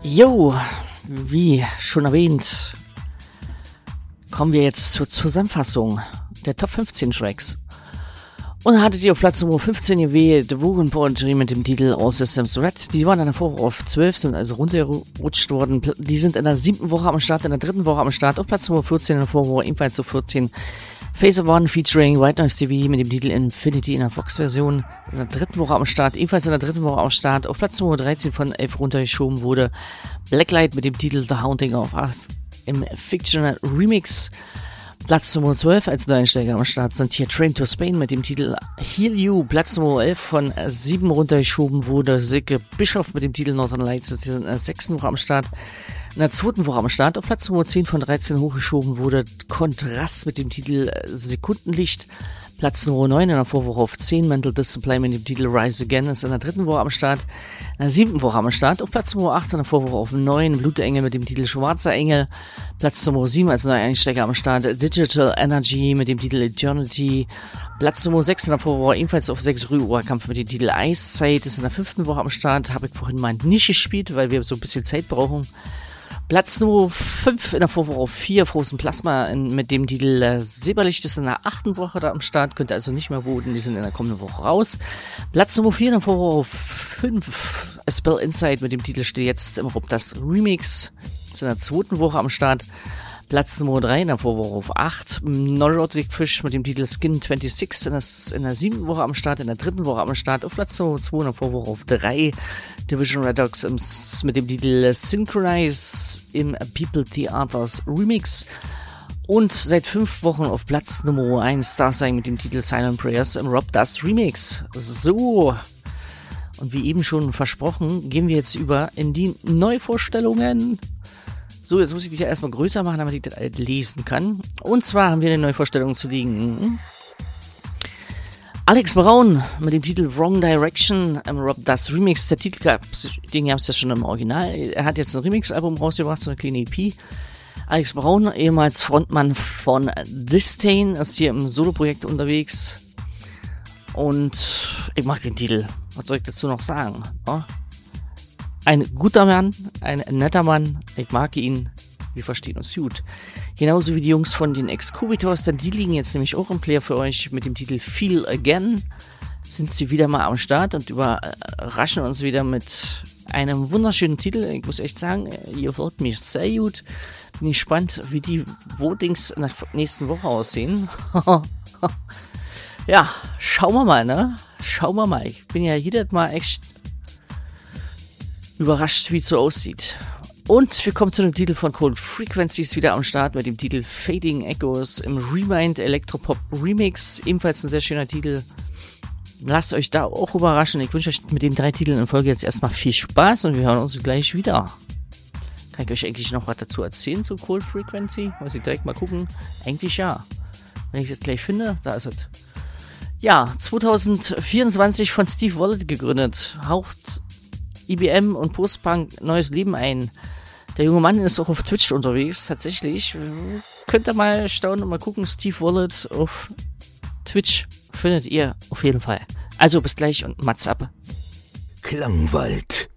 Jo, wie schon erwähnt, kommen wir jetzt zur Zusammenfassung der Top 15 Tracks. Und da hattet ihr auf Platz Nummer 15 gewählt The Wogan Poetry mit dem Titel All Systems Red. Die waren dann davor auf 12, sind also runtergerutscht worden. Die sind in der 7. Woche am Start, in der 3. Woche am Start. Auf Platz Nummer 14 in der Vorwoche ebenfalls zu 14. Phase of One featuring White Noise TV mit dem Titel Infinity in der Vox-Version. In der 3. Woche am Start, ebenfalls in der 3. Woche am Start. Auf Platz Nummer 13 von 11 runtergeschoben wurde Blacklight mit dem Titel The Haunting of Us im Fictional Remix. Platz Nummer 12 als Neueinsteiger am Start sind hier Train to Spain mit dem Titel Heal You. Platz Nummer 11 von 7 runtergeschoben wurde Silke Bischof mit dem Titel Northern Lights. Die sind in der 6. Woche am Start. In der 2. Woche am Start. Auf Platz Nummer 10 von 13 hochgeschoben wurde Kontrast mit dem Titel Sekundenlicht. Platz Nummer 9 in der Vorwoche auf 10. Mental Discipline mit dem Titel Rise Again ist in der 3. Woche am Start. In der 7. Woche am Start. Auf Platz Nummer 8 in der Vorwoche auf 9. Blutengel mit dem Titel Schwarzer Engel. Platz Nummer 7 als Neueinsteiger am Start. Digital Energy mit dem Titel Eternity. Platz Nummer 6 in der Vorwoche ebenfalls auf 6. Rüoberkampf mit dem Titel Ice Side ist in der 5. Woche am Start. Habe ich vorhin mal nicht gespielt, weil wir so ein bisschen Zeit brauchen. Platz Nummer 5 in der Vorwoche auf 4, Frozen Plasma mit dem Titel Silberlicht ist in der 8. Woche da am Start, könnt ihr also nicht mehr voten, die sind in der kommenden Woche raus. Platz Nummer 4 in der Vorwoche auf 5, A Spell Inside mit dem Titel steht jetzt im Rob das Remix, ist in der 2. Woche am Start. Platz Nummer 3 in der Vorwoche auf 8, Neurotic Fish mit dem Titel Skin 26 in der 7. Woche am Start, in der 3. Woche am Start. Auf Platz Nummer 2 in der Vorwoche auf 3, Division Redox mit dem Titel Synchronize im People Theaters Remix. Und seit 5 Wochen auf Platz Nummer 1 Starsign mit dem Titel Silent Prayers im Rob Das Remix. So, und wie eben schon versprochen, gehen wir jetzt über in die Neuvorstellungen. So, jetzt muss ich dich ja erstmal größer machen, damit ich das lesen kann. Und zwar haben wir eine Neuvorstellung zu liegen. Alex Braun mit dem Titel Wrong Direction im Rob Das Remix. Der Titel den gab es ja schon im Original. Er hat jetzt ein Remix-Album rausgebracht, so eine kleine EP. Alex Braun, ehemals Frontmann von Disdain, ist hier im Solo-Projekt unterwegs. Und ich mag den Titel. Was soll ich dazu noch sagen? Oh? Ein guter Mann, ein netter Mann, ich mag ihn, wir verstehen uns gut. Genauso wie die Jungs von den Excubitors, denn die liegen jetzt nämlich auch im Player für euch mit dem Titel Feel Again. Sind sie wieder mal am Start und überraschen uns wieder mit einem wunderschönen Titel. Ich muss echt sagen, ihr wollt mich sehr gut. Bin gespannt, wie die Votings in der nächsten Woche aussehen. Ja, schauen wir mal, ne? Schauen wir mal. Ich bin ja jedes Mal echt überrascht, wie es so aussieht. Und wir kommen zu dem Titel von Cold Frequencies wieder am Start mit dem Titel Fading Echoes im Rewind Electropop Remix. Ebenfalls ein sehr schöner Titel. Lasst euch da auch überraschen. Ich wünsche euch mit den 3 Titeln in Folge jetzt erstmal viel Spaß und wir hören uns gleich wieder. Kann ich euch eigentlich noch was dazu erzählen zu Cold Frequency? Muss ich direkt mal gucken. Eigentlich ja. Wenn ich es jetzt gleich finde, da ist es. Ja, 2024 von Steve Wallet gegründet. Haucht IBM und Postpunk neues Leben ein. Der junge Mann ist auch auf Twitch unterwegs, tatsächlich. Könnt ihr mal staunen und mal gucken. Steve Wallet auf Twitch findet ihr auf jeden Fall. Also bis gleich und Mats ab. Klangwald.